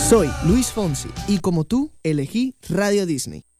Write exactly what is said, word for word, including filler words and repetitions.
Soy Luis Fonsi y como tú elegí Radio Disney.